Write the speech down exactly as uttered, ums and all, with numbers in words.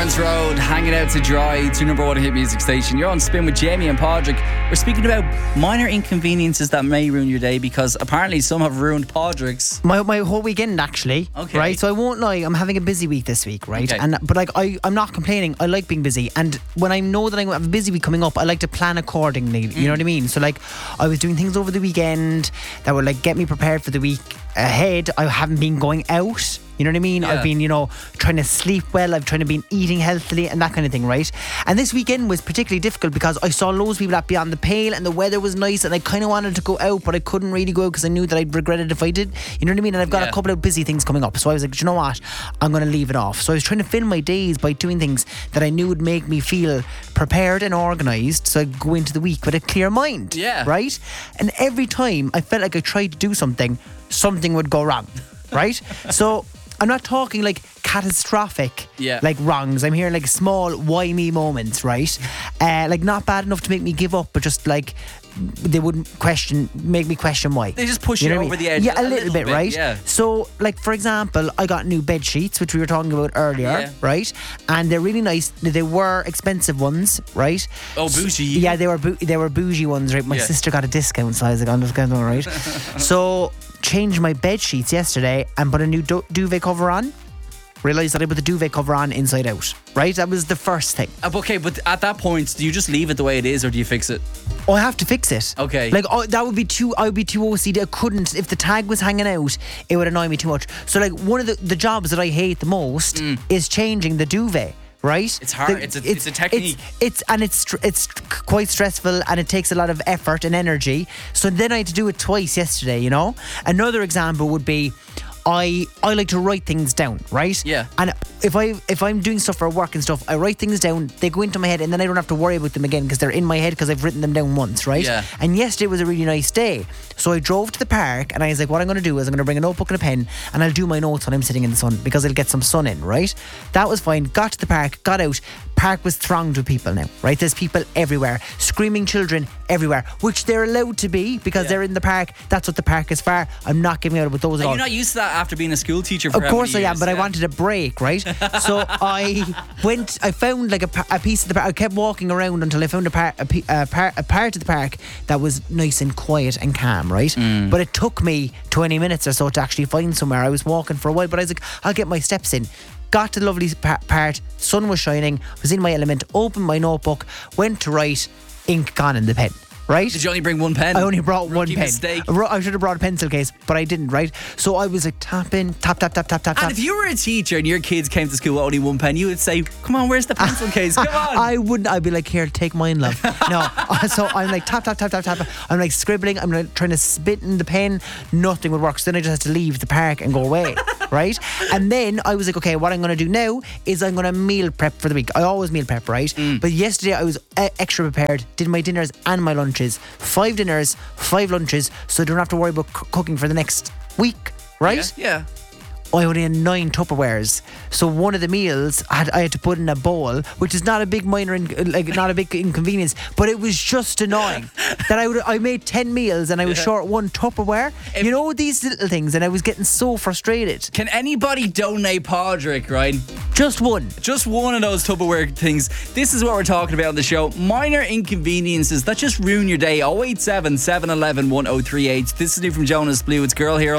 Dance Road, hanging out to dry. It's your number one hit music station. You're on Spin with Jamie and Padraig. We're speaking about minor inconveniences that may ruin your day, because apparently some have ruined Padraig's. My my whole weekend, actually. Okay. Right, so I won't lie, I'm having a busy week this week, right? Okay. And but like I, I'm not complaining. I like being busy, and when I know that I have a busy week coming up, I like to plan accordingly. You Mm. know what I mean? So like, I was doing things over the weekend that would like get me prepared for the week ahead. I haven't been going out. You know what I mean? Yeah. I've been, you know, trying to sleep well. I've trying to been eating healthily and that kind of thing, right? And this weekend was particularly difficult because I saw loads of people at Beyond the Pale and the weather was nice and I kind of wanted to go out, but I couldn't really go out because I knew that I'd regret it if I did. You know what I mean? And I've got Yeah. a couple of busy things coming up. So I was like, do you know what? I'm going to leave it off. So I was trying to fill my days by doing things that I knew would make me feel prepared and organised, so I'd go into the week with a clear mind. Yeah. Right? And every time I felt like I tried to do something, something would go wrong. Right? So I'm not talking like catastrophic, Yeah. like wrongs. I'm hearing like small, why me moments, right? Uh, like not bad enough to make me give up, but just like they wouldn't question, make me question why. They just push You you, know what I over mean? the edge. Yeah, a, little, bit, right? Yeah. So, like for example, I got new bed sheets, which we were talking about earlier, Yeah. right? And they're really nice. They were expensive ones, right? Oh, bougie. Yeah, they were bou- they were bougie ones, right? My Yeah. sister got a discount, so I was like, I'm just going all right. So changed my bed sheets yesterday and put a new du- duvet cover on. Realised that I put the duvet cover on inside out. Right, that was the first thing. Uh, Okay, but at that point, do you just leave it the way it is, or do you fix it? Oh, I have to fix it. Okay. Like oh, that would be too. I would be too O C D. I couldn't. If the tag was hanging out, it would annoy me too much. So like one of the, the jobs that I hate the most is changing the duvet. Right? It's hard. The- It's a- it's a technique. It's, it's and it's str- it's quite stressful and it takes a lot of effort and energy. So then I had to do it twice yesterday. You know. Another example would be, I I like to write things down. Right? Yeah. And if I if I'm doing stuff for work and stuff, I write things down. They go into my head, and then I don't have to worry about them again because they're in my head because I've written them down once, right? Yeah. And yesterday was a really nice day, so I drove to the park, and I was like, what I'm going to do is I'm going to bring a notebook and a pen, and I'll do my notes when I'm sitting in the sun because I'll get some sun in, right? That was fine. Got to the park, got out. Park was thronged with people now, right? There's people everywhere, screaming children everywhere, which they're allowed to be because Yeah. they're in the park. That's what the park is for. I'm not giving out with those at Are all. you not used to that after being a school teacher for Of how course I many am, years? but I Yeah. wanted a break, right? So I went, I found like a, pa- a piece of the park. I kept walking around until I found a, par- a, pe- a, par- a part of the park that was nice and quiet and calm, right? Mm. But it took me twenty minutes or so to actually find somewhere. I was walking for a while, but I was like, I'll get my steps in. Got to the lovely pa- part, sun was shining, was in my element, opened my notebook, went to write, ink gone in the pen, right? Did you only bring one pen? I only brought one Rookie pen. mistake. I wrote- I should have brought a pencil case, but I didn't, right? So I was like tapping, tap, tap, tap, tap, tap, And tap. if you were a teacher and your kids came to school with only one pen, you would say, come on, where's the pencil case? Come on. I wouldn't. I'd be like, here, take mine, love. No. So I'm like, tap, tap, tap, tap, tap. I'm like scribbling. I'm like trying to spit in the pen. Nothing would work. So then I just had to leave the park and go away. Right? And then I was like, okay, what I'm going to do now is I'm going to meal prep for the week. I always meal prep, right? But yesterday I was uh, extra prepared, did my dinners and my lunches. Five dinners, five lunches, so I don't have to worry about c- cooking for the next week, right? Yeah. I only had nine Tupperwares, so one of the meals I had, I had to put in a bowl, which is not a big minor, in, like not a big inconvenience, but it was just annoying that I would I made ten meals and I was Yeah. short one Tupperware. If- you know, these little things, and I was getting so frustrated. Can anybody donate Padraig, right? Just one. Just one of those Tupperware things. This is what we're talking about on the show. Minor inconveniences that just ruin your day. oh eight seven, seven one one, one oh three eight. This is new from Jonas Blue. It's Girl Hero.